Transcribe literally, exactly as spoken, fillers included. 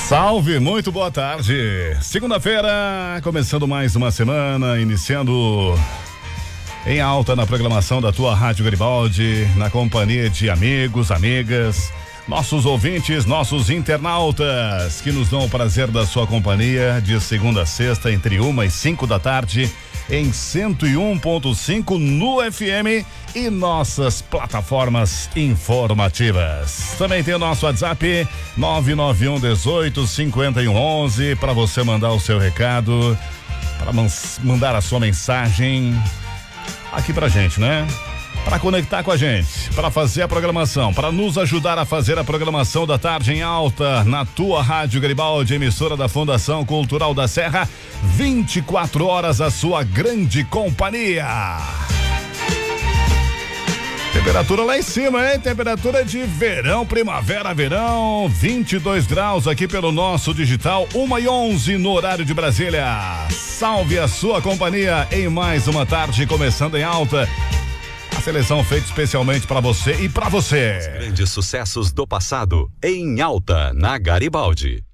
Salve, muito boa tarde. Segunda-feira, começando mais uma semana, iniciando em alta na programação da tua Rádio Garibaldi, na companhia de amigos, amigas, nossos ouvintes, nossos internautas, que nos dão o prazer da sua companhia de segunda a sexta, entre uma e cinco da tarde, em cento e um ponto cinco no F M e nossas plataformas informativas. Também tem o nosso WhatsApp nove nove um dezoito cinquenta e um onze para você mandar o seu recado, para mandar a sua mensagem aqui pra gente, né? Para conectar com a gente, para fazer a programação, para nos ajudar a fazer a programação da tarde em alta na tua Rádio Garibaldi, emissora da Fundação Cultural da Serra, vinte e quatro horas a sua grande companhia. Temperatura lá em cima, hein? Temperatura de verão, primavera, verão, vinte e dois graus aqui pelo nosso digital, uma e onze no horário de Brasília. Salve a sua companhia em mais uma tarde começando em alta. A seleção feita especialmente para você e para você. Os grandes sucessos do passado em alta na Garibaldi.